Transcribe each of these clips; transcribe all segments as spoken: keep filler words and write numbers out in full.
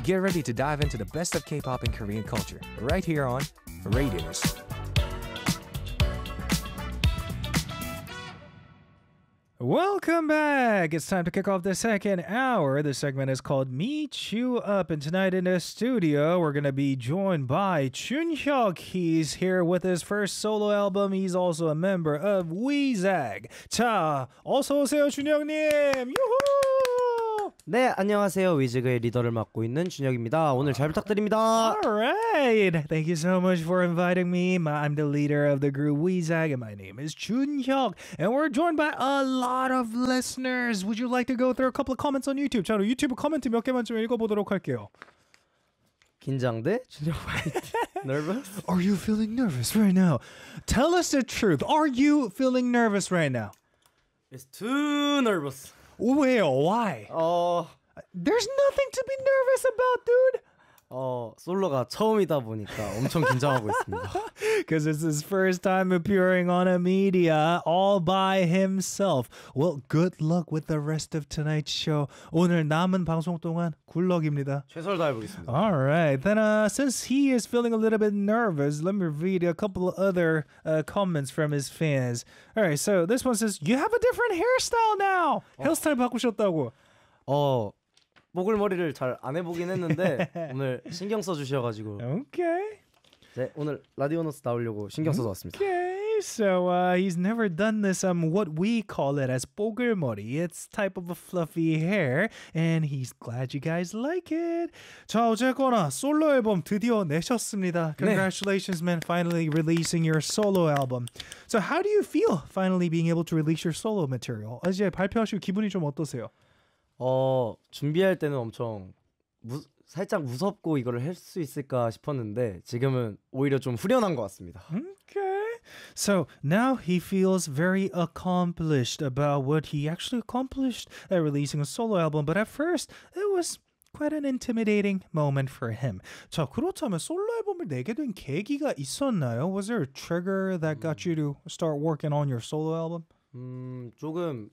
Get ready to dive into the best of K-pop and Korean culture right here on Radius. Welcome back. It's time to kick off the second hour. The segment is called Meet You Up. And tonight in the studio, we're going to be joined by Chunhyuk. He's here with his first solo album. He's also a member of Weezag. 자, 어서 오세요, 준혁님. 유후! 네, 안녕하세요. 위즈그의 리더를 맡고 있는 준혁입니다. 오늘 잘 부탁드립니다. Alright. Thank you so much for inviting me. I'm the leader of the group Weezag, and my name is Chunhyuk. And we're joined by a lot of listeners. Would you like to go through a couple of comments on YouTube? 자, 유튜브 코멘트 몇 개만 좀 읽어보도록 할게요. 긴장돼? 준혁 nervous? Are you feeling nervous right now? Tell us the truth. Are you feeling nervous right now? It's too nervous. Well, why? 어, There's nothing to be nervous about, dude. 어, 솔로가 처음이다 보니까 엄청 긴장하고 있습니다. Because it's his first time appearing on a media all by himself. Well, good luck with the rest of tonight's show. 오늘 남은 방송 동안 굴럭입니다. 최선을 다해보겠습니다. All right. Then uh, since he is feeling a little bit nervous, let me read a couple of other uh, comments from his fans. All right. So this one says, you have a different hairstyle now. 어. 헤어스타일 바꾸셨다고. 어, 뽀글머리를 잘 안 해보긴 했는데 오늘 신경 써주셔가지고 Okay. 네, 오늘 라디오노스 나오려고 신경 써서 왔습니다. Okay, so uh, he's never done this, um, what we call it as 뽀글머리. It's type of a fluffy hair, and he's glad you guys like it. 자, 어쨌거나 솔로 앨범 드디어 내셨습니다. Congratulations, man, finally releasing your solo album. So how do you feel finally being able to release your solo material? 이제 발표하시고 기분이 좀 어떠세요? 어, 준비할 때는 엄청 무, 살짝 무섭고 이거를 할 수 있을까 싶었는데 지금은 오히려 좀 후련한 것 같습니다. Okay. So now he feels very accomplished about what he actually accomplished at releasing a solo album. But at first, it was quite an intimidating moment for him. 자, 그렇다면 솔로 앨범을 내게 된 계기가 있었나요? Was there a trigger that got you to start working on your solo album? 음, 조금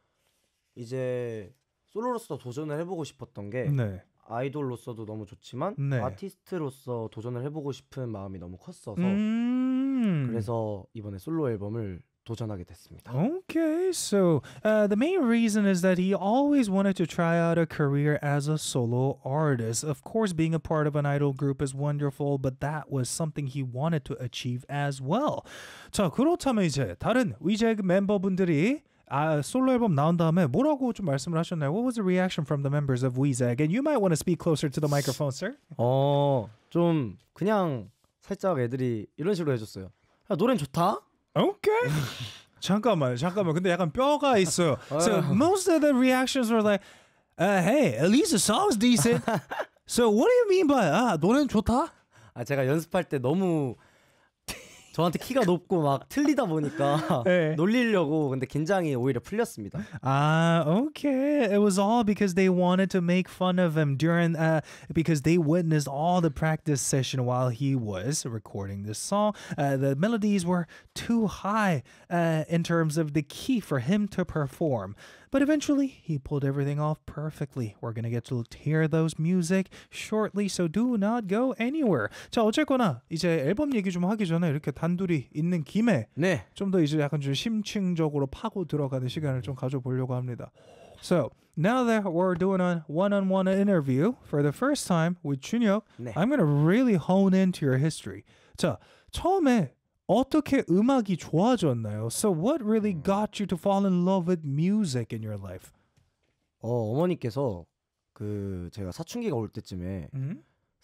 이제 솔로로서 도전을 해보고 싶었던 게 네. 아이돌로서도 너무 좋지만 네. 아티스트로서 도전을 해보고 싶은 마음이 너무 컸어서 음. 그래서 이번에 솔로 앨범을 도전하게 됐습니다. Okay, so uh, the main reason is that he always wanted to try out a career as a solo artist. Of course, being a part of an idol group is wonderful, but that was something he wanted to achieve as well. 자, 그렇다면 이제 다른 위잭 멤버분들이 아, 솔로 앨범 나온 다음에 뭐라고 좀 말씀을 하셨나요? What was the reaction from the members of Weezag? And you might want to speak closer to the microphone, sir. 어, 좀 그냥 살짝 애들이 이런 식으로 해줬어요. 야, 노래는 좋다? Okay. 잠깐만요, 잠깐만. 근데 약간 뼈가 있어요. So most of the reactions were like, uh, hey, at least the song's decent. So what do you mean by 아, 노래는 좋다? 아, 제가 연습할 때 너무 저한테 키가 높고 막 틀리다 보니까 네. 놀리려고 근데 긴장이 오히려 풀렸습니다. Ah, okay. It was all because they wanted to make fun of him during, uh, because they witnessed all the practice session while he was recording this song. Uh, the melodies were too high uh, in terms of the key for him to perform. But eventually, he pulled everything off perfectly. We're going to get to hear those music shortly, so do not go anywhere. 자, 어쨌거나 이제 앨범 얘기 좀 하기 전에 이렇게 단둘이 있는 김에 네. 좀 더 이제 약간 좀 심층적으로 파고 들어가는 시간을 좀 가져보려고 합니다. So, now that we're doing a one-on-one interview for the first time with 준혁, 네. I'm going to really hone into your history. 자, 처음에 어떻게 음악이 좋아졌나요? So what really got you to fall in love with music in your life? 어, 어머니께서 그 제가 사춘기가 올 때쯤에 음?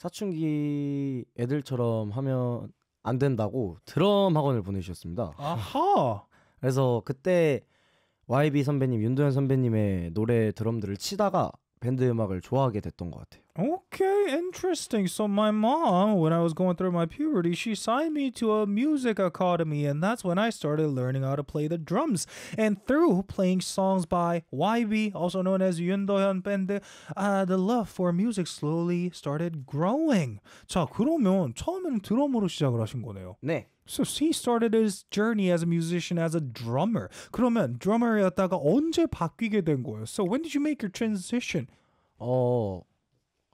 사춘기 애들처럼 하면 안 된다고 드럼 학원을 보내주셨습니다. 아하. 그래서 그때 와이비 선배님, 윤도현 선배님의 노래 드럼들을 치다가 밴드 음악을 좋아하게 됐던 것 같아요. Okay, interesting. So my mom, when I was going through my puberty, she signed me to a music academy, and that's when I started learning how to play the drums. And through playing songs by Y B, also known as Yoon Do-hyun Band, uh, the love for music slowly started growing. 자, 그러면 처음에는 드럼으로 시작을 하신 거네요. 네. So he started his journey as a musician as a drummer. 그러면 drummer였다가 언제 바뀌게 된 거예요? So when did you make your transition? 어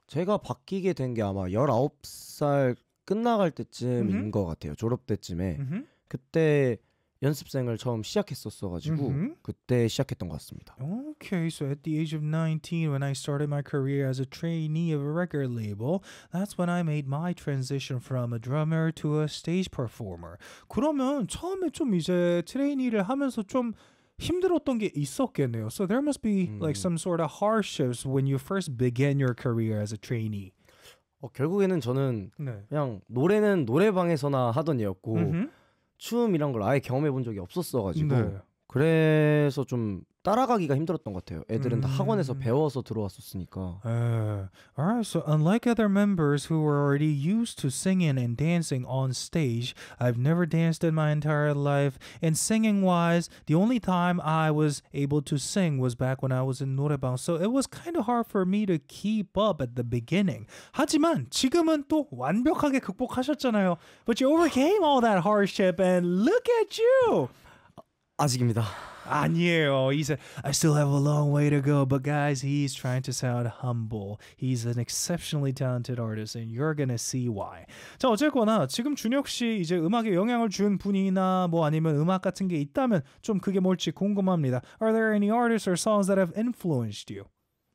제가 바뀌게 된 게 아마 열아홉 살 끝나갈 때쯤인 음흠. 것 같아요. 졸업 때쯤에. Mhm. 그때 연습생을 처음 시작했었어 가지고 음흠. 그때 시작했던 것 같습니다. Okay, so at the age of nineteen, when I started my career as a trainee of a record label, that's when I made my transition from a drummer to a stage performer. 그러면 처음에 좀 이제 트레이니를 하면서 좀 힘들었던 게 있었겠네요. So there must be like 음. some sort of hardships when you first began your career as a trainee. 어, 결국에는 저는 네. 그냥 노래는 노래방에서나 하던 애였고 음흠. 춤이란 걸 아예 경험해 본 적이 없었어 가지고 네. 그래서 좀 따라가기가 힘들었던 것 같아요. 애들은 다 학원에서 음. 배워서 들어왔었으니까. Uh, all right, so unlike other members who were already used to singing and dancing on stage, I've never danced in my entire life. And singing wise, the only time I was able to sing was back when I was in 노래방. So it was kind of hard for me to keep up at the beginning. 하지만 지금은 또 완벽하게 극복하셨잖아요. But you overcame all that hardship and look at you. 아직입니다. 아니에요. He said, I still have a long way to go. But guys, he's trying to sound humble. He's an exceptionally talented artist and you're gonna see why. 자, 어쨌거나 지금 준혁 씨 이제 음악에 영향을 준 분이나 뭐 아니면 음악 같은 게 있다면 좀 그게 뭘지 궁금합니다. Are there any artists or songs that have influenced you?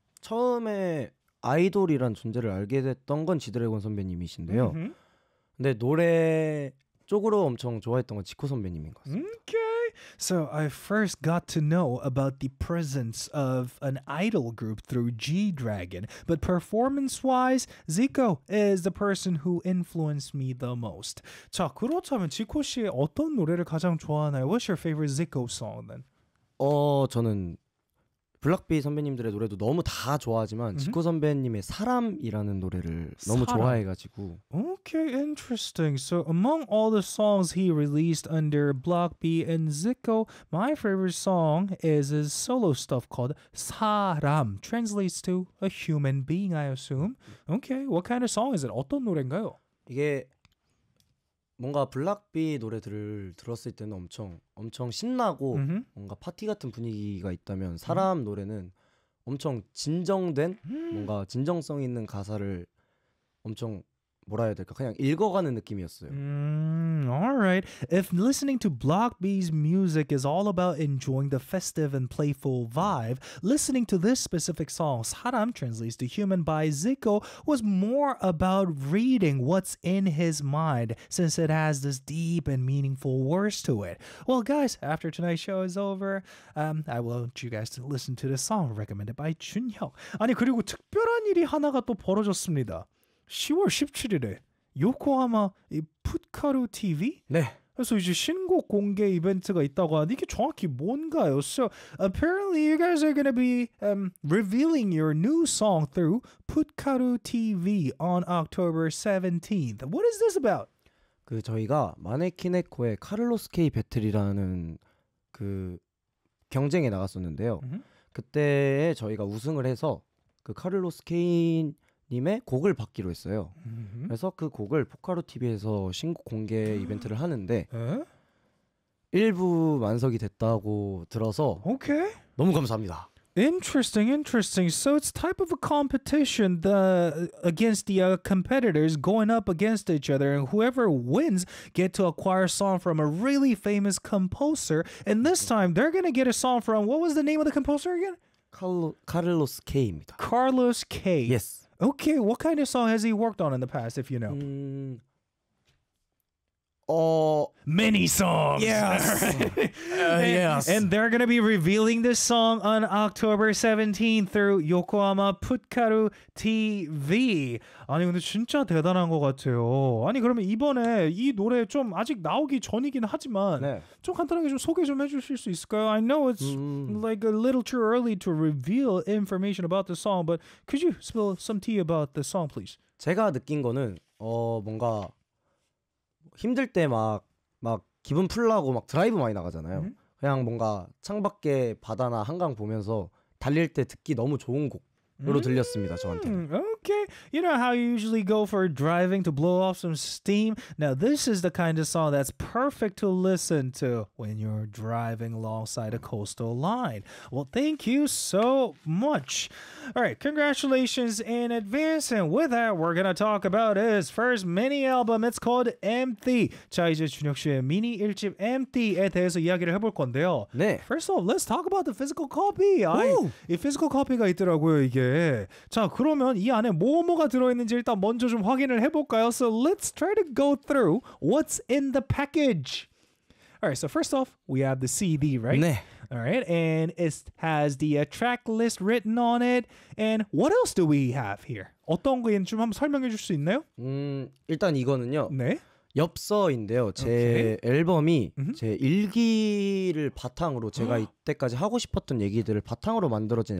처음에 아이돌이란 존재를 알게 됐던 건 지드래곤 선배님이신데요. Mhm. 근데 노래 쪽으로 엄청 좋아했던 건 지코 선배님인 것 같습니다. Okay. So I first got to know about the presence of an idol group through G-Dragon. But performance-wise, Zico is the person who influenced me the most. 자, 그렇다면 지코 씨의 어떤 노래를 가장 좋아하나요? What's your favorite Zico song then? 어 저는 블락비 선배님들의 노래도 너무 다 좋아하지만 지코 선배님의 사람이라는 노래를 너무 사람. 좋아해가지고 Okay, interesting. So among all the songs he released under Block B and Zico, my favorite song is his solo stuff called 사람. Translates to a human being, I assume. Okay, what kind of song is it? 어떤 노래인가요? 이게 뭔가 블락비 노래들을 들었을 때는 엄청 엄청 신나고 음흠. 뭔가 파티 같은 분위기가 있다면 사람 노래는 엄청 진정된 뭔가 진정성 있는 가사를 엄청 뭐라 해야 될까 그냥 읽어가는 느낌이었어요. Mm, all right. If listening to Block B's music is all about enjoying the festive and playful vibe, listening to this specific song, 사람 translates to human by Zico, was more about reading what's in his mind since it has this deep and meaningful words to it. Well, guys, after tonight's show is over, um, I want you guys to listen to the song recommended by 준혁. 아니, 그리고 특별한 일이 하나가 또 벌어졌습니다. 시월 십칠일에 요코하마 이 풋카루 티비 네. 그래서 이제 신곡 공개 이벤트가 있다고 하는데 이게 정확히 뭔가요? So apparently you guys are gonna be um, revealing your new song through 풋카루 티비 on October seventeenth. What is this about? 그 저희가 마네키네코의 카를로스 K 배틀이라는 그 경쟁에 나갔었는데요. 음흠. 그때 저희가 우승을 해서 그 카를로스 K 님의 곡을 받기로 했어요. 음흠. 그래서 그 곡을 포카로 티비에서 신곡 공개 이벤트를 하는데 에? 일부 만석이 됐다고 들어서 Okay. 너무 감사합니다. Interesting, interesting. So it's type of a competition the against the uh, competitors going up against each other, and whoever wins get to acquire a song from a really famous composer. And this time they're gonna get a song from what was the name of the composer again? 칼로, 카를로스 K입니다. Carlos K. Yes. Okay, what kind of song has he worked on in the past, if you know? 음, 어, Many songs. Yes. and, yes. and they're going to be revealing this song on October seventeenth through Yokohama Putkaru 티비. 아니 근데 진짜 대단한 것 같아요. 아니 그러면 이번에 이 노래 좀 아직 나오기 전이긴 하지만 네. 좀 간단하게 좀 소개 좀 해주실 수 있을까요? I know it's 음, like a little too early to reveal information about the song, but could you spill some tea about the song, please? 제가 느낀 거는 어 뭔가 힘들 때 막 막 기분 풀라고 막 드라이브 많이 나가잖아요. 음. 그냥 뭔가 창밖에 바다나 한강 보면서 달릴 때 듣기 너무 좋은 곡 들렸습니다 저한테는. Mm, okay. You know how you usually go for driving to blow off some steam? Now, this is the kind of song that's perfect to listen to when you're driving alongside a coastal line. Well, thank you so much. All right, congratulations in advance. And with that, we're going to talk about his first mini album. It's called Empty. 자, 이제 준혁 씨의 미니 일 집 Empty에 대해서 이야기를 해볼 건데요. 네. First of all, let's talk about the physical copy. 아이, 이 physical copy가 있더라고요, 이게. 자, 그러면 이 안에 뭐뭐가 들어있는지 일단 먼저 좀 확인을 해볼까요? So let's try to go through what's in the package. All right, so first off, we have the C D, right? 네. All right, and it has the uh, track list written on it. And what else do we have here? 어떤 거인지 좀 한번 설명해 줄 수 있나요? 음, 일단 이거는요. 네. 엽서인데요. 제 앨범이 제 일기를 바탕으로 제가 이때까지 하고 싶었던 얘기들을 바탕으로 만들어진